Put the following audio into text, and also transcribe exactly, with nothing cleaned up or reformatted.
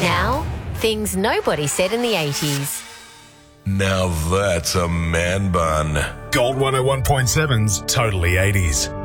Now, things nobody said in the eighties. Now that's a man bun. Gold one oh one point seven's Totally eighties.